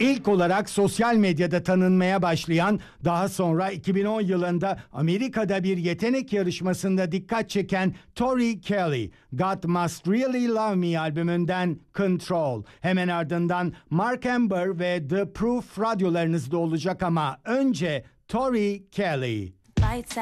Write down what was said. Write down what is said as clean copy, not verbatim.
İlk olarak sosyal medyada tanınmaya başlayan, daha sonra 2010 yılında Amerika'da bir yetenek yarışmasında dikkat çeken Tori Kelly, God Must Really Love Me albümünden Control. Hemen ardından Mark Amber ve The Proof radyolarınızda olacak ama önce Tori Kelly.